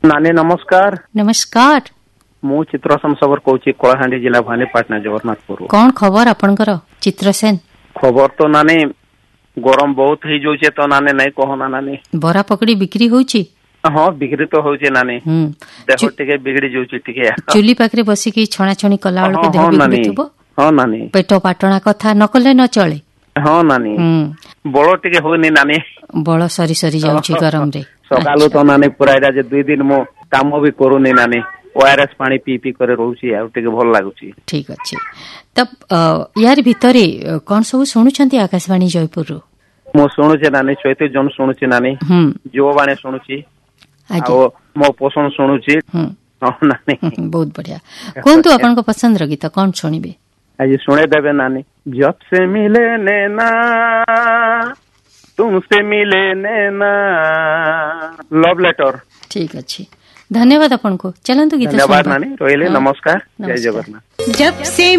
नानी नमस्कार। नमस्कार। मु चित्रसेन सबर कहूँ कलाहांडी जिला भानीपाटना जगन्नाथपुर। कौन खबर आपनकर चित्रसेन? खबर तो नानी गरम बहुत ही जाऊे तो नानी नहीं कहना नानी। बरा पकड़ी बिक्री होची? हाँ बिक्री तो होचे नानी। देह टिके बिगड़ी जाऊे टिके। चुली पाखरे बसिकी छणा छणी कला बेलको देह बिगड़ुथबो। हाँ नानी। पेट पाटणा कथा न कले न चले। हाँ नानी। बड़ टिके होनी नानी। बड़ सरी सरी जाउची गरम रे। सकालू तो नानी पूरा एटा जे 2 दिन मो काम भी करूनी नानी। ओआरएस पानी पी पी करे रहउची आ टिके भल लागुची। ठीक अछि। तब यार भीतरे कोन सब सुनुछंती आकाशवाणी जयपुर रो? मो सुनुचे नानी 34 जन सुनुची नानी। जो बाणे सुनुची। आ मो पसंद सुनुची। हां नानी। बहुत बढ़िया। कोन तो आपन को पसंद रो गीत कोन सुनिबे? आज सुने देबे नानी। जब से मिले नैना तुमसे मिले नैना लव लेटर। ठीक अच्छी। धन्यवाद अपन को। चलंतु गीत धन्यवाद नानी। रोइले नमस्कार। जय जगन्नाथ। जब से